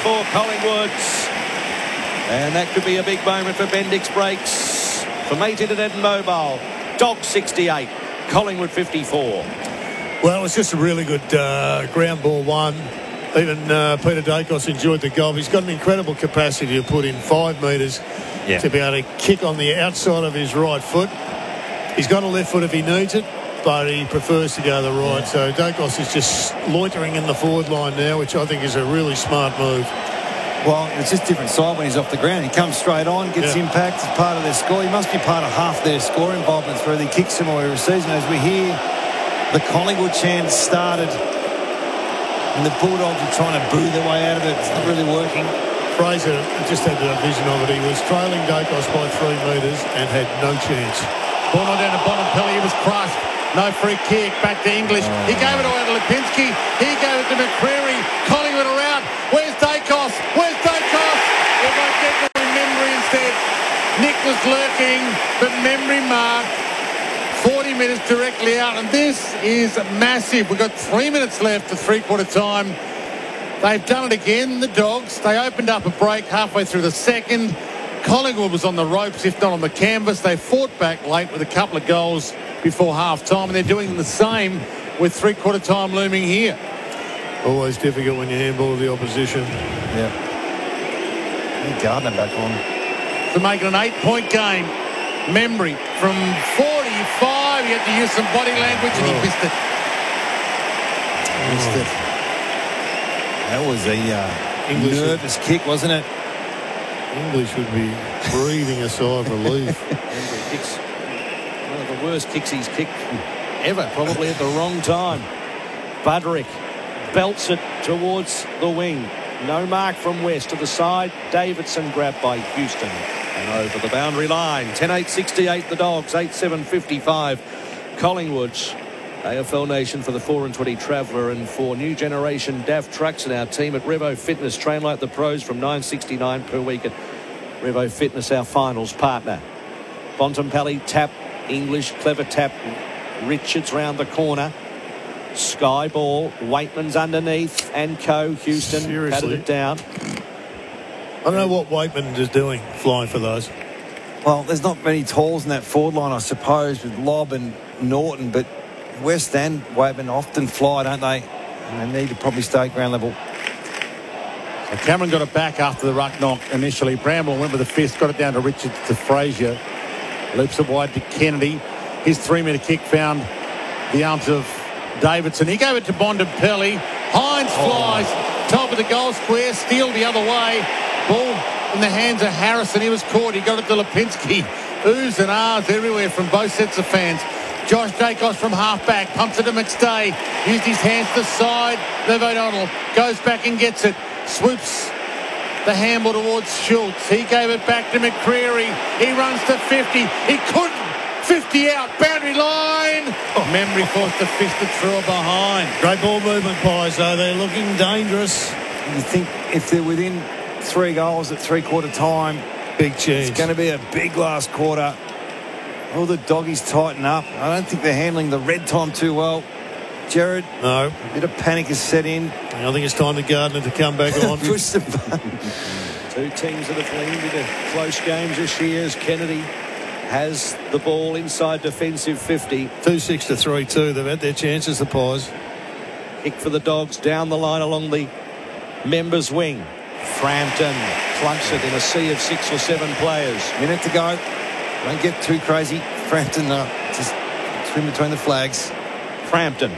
for Collingwood. And that could be a big moment for Bendix Brakes. From 80 to Eden Mobile. Dog 68. Collingwood 54. Well, it's just a really good ground ball one. Even Peter Dacos enjoyed the goal. He's got an incredible capacity to put in 5 metres to be able to kick on the outside of his right foot. He's got a left foot if he needs it, but he prefers to go the right. So Dacos is just loitering in the forward line now, which I think is a really smart move. Well, it's just different side when he's off the ground. He comes straight on, gets impact as part of their score. He must be part of half their score involvement through the kicks them or he receives them. As we hear the Collingwood chant started and the Bulldogs are trying to boo their way out of it. It's not really working. Fraser just had the vision of it. He was trailing Dacos by 3 metres and had no chance. Ball on down to Bontempelli. He was crushed. No free kick. Back to English. He gave it away to Lipinski. He gave it to McCreary. Collingwood are out. Where's Dacos? Where's Dacos? They won't get to Memory instead. Nick was lurking, but Memory marked. 40 minutes directly out, and this is massive. We've got 3 minutes left to three-quarter time. They've done it again, the Dogs. They opened up a break halfway through the second. Collingwood was on the ropes, if not on the canvas. They fought back late with a couple of goals before half-time, and they're doing the same with three-quarter time looming here. Always difficult when you handball the opposition. Yeah. Need Gardner back on. To make it an 8-point game. Memory from 45. He had to use some body language and he missed it. Missed it. That was a nervous kick, wasn't it? English would be breathing a sigh of relief. Kicks one of the worst kicks he's kicked ever, probably at the wrong time. Budrick belts it towards the wing. No mark from West to the side. Davidson grabbed by Houston. And over the boundary line. 10-8-68 the Dogs. 8-7-55 Collingwood. AFL Nation for the 4 and 20 Traveller, and for new generation DAF trucks and our team at Revo Fitness. Train like the pros from $9.69 per week at Revo Fitness, our finals partner. Bontempelli tap. English clever tap. Richards round the corner. Sky ball. Waitman's underneath. And Houston patted it down. I don't know what Waitman is doing flying for those. Well, there's not many talls in that forward line, I suppose, with Lobb and Norton, but West and Waitman often fly, don't they? And they need to probably stay ground level. So Cameron got it back after the ruck knock initially. Bramble went with a fist, got it down to Richards to Frazier. Loops it wide to Kennedy. His 3-metre kick found the arms of Davidson. He gave it to Bontempelli. Hines flies top of the goal square, steal the other way. Ball in the hands of Harrison. He was caught. He got it to Lipinski. Oohs and ahs everywhere from both sets of fans. Josh Dacos from half-back. Pumps it to McStay. Used his hands to the side. Lev O'Donnell goes back and gets it. Swoops the handball towards Schultz. He gave it back to McCreary. He runs to 50. He couldn't. 50 out. Boundary line. Memory forced to fist it through or behind. Great ball movement, Pies, though. They're looking dangerous. You think if they're within 3 goals at three-quarter time, big chance. It's going to be a big last quarter. All the doggies tighten up. I don't think they're handling the red time too well. Jared, no. A bit of panic has set in. I think it's time for Gardner to come back on. Push the button. Two teams that have leaned into close games this year as Kennedy has the ball inside defensive 50. 2-6 to 3-2. They've had their chances, the Pies. Kick for the Dogs down the line along the members' wing. Frampton plunks it in a sea of 6 or 7 players. Minute to go. Don't get too crazy. Frampton just swim between the flags. Frampton.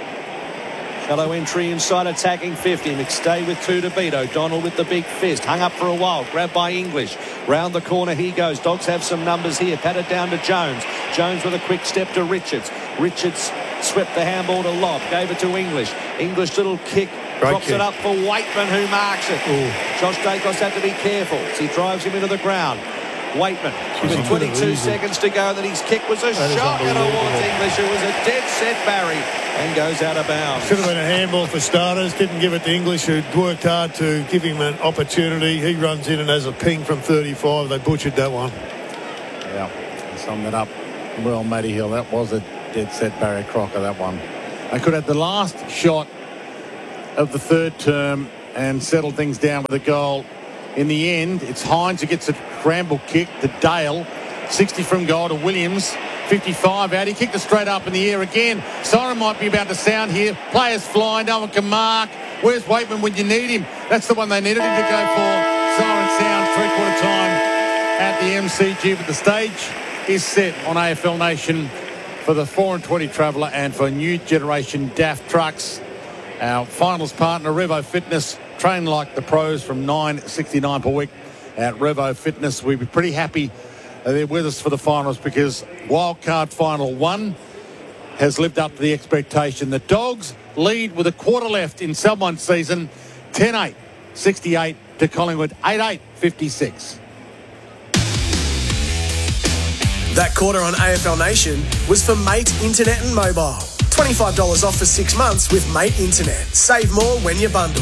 Shallow entry inside attacking 50. McStay with 2 to beat. O'Donnell with the big fist. Hung up for a while. Grabbed by English. Round the corner he goes. Dogs have some numbers here. Patted down to Jones. Jones with a quick step to Richards. Richards swept the handball to Lobb. Gave it to English. English little kick. Drops it up for Waitman, who marks it. Ooh. Josh Dacos had to be careful as he drives him into the ground. Waitman with 22 seconds to go. Then his kick was a shot towards English, who was a dead set Barry and goes out of bounds. Should have been a handball for starters. Didn't give it to English, who'd worked hard to give him an opportunity. He runs in and has a ping from 35. They butchered that one. Yeah, summed it up well, Matty Hill. That was a dead set Barry Crocker, that one. They could have the last shot of the third term and settled things down with a goal. In the end, it's Hines who gets a scramble kick to Dale. 60 from goal to Williams. 55 out. He kicked it straight up in the air again. Siren might be about to sound here. Players flying. No one can mark. Where's Waitman when you need him? That's the one they needed him to go for. Siren sound, three-quarter time at the MCG. But the stage is set on AFL Nation for the 4 and 20 Traveller and for new generation DAF trucks. Our finals partner, Revo Fitness, train like the pros from $9.69 per week at Revo Fitness. We'd be pretty happy they're with us for the finals because Wildcard Final 1 has lived up to the expectation. The Dogs lead with a quarter left in someone's season, 10-8, 68 to Collingwood, 8-8, 56. That quarter on AFL Nation was for Mate Internet and Mobile. $25 off for 6 months with Mate Internet. Save more when you bundle.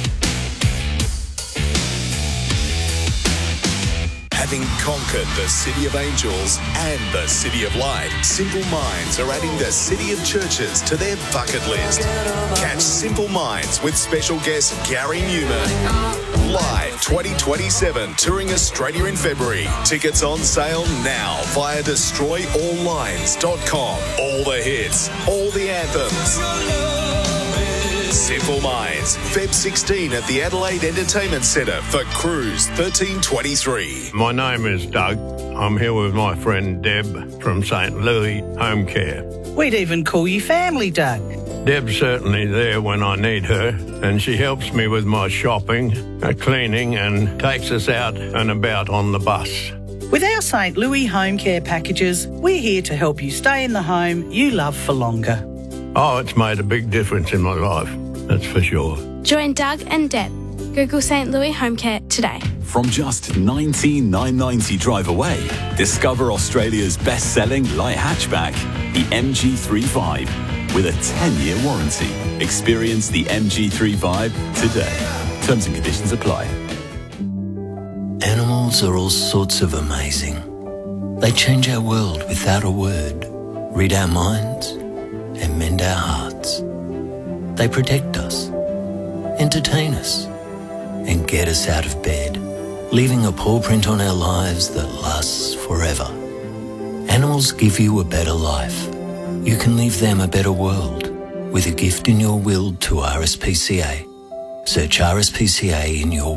Having conquered the City of Angels and the City of Light, Simple Minds are adding the City of Churches to their bucket list. Catch Simple Minds with special guest Gary Newman. Live 2027, touring Australia in February. Tickets on sale now via destroyalllines.com. All the hits, all the anthems. Simple Minds, Feb 16 at the Adelaide Entertainment Centre for Cruise 1323. My name is Doug. I'm here with my friend Deb from St. Louis Home Care. We'd even call you family, Doug. Deb's certainly there when I need her, and she helps me with my shopping, cleaning, and takes us out and about on the bus. With our St. Louis Home Care packages, we're here to help you stay in the home you love for longer. Oh, it's made a big difference in my life, that's for sure. Join Doug and Deb. Google St. Louis Home Care today. From just $19,990 drive away, discover Australia's best-selling light hatchback, the MG3 with a 10-year warranty. Experience the MG3 Vibe today. Terms and conditions apply. Animals are all sorts of amazing. They change our world without a word, read our minds, and mend our hearts. They protect us, entertain us, and get us out of bed, leaving a paw print on our lives that lasts forever. Animals give you a better life. You can leave them a better world with a gift in your will to RSPCA. Search RSPCA in your